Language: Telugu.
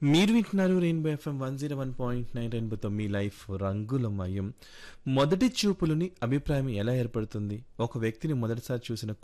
మీరు వింటున్నారు రెయిన్బో ఎఫ్ఎం 101.9 రెయిన్బోతో మీ లైఫ్ రంగులమయం. మొదటి చూపులని అభిప్రాయం ఎలా ఏర్పడుతుంది? ఒక వ్యక్తిని మొదటిసారి చూసిన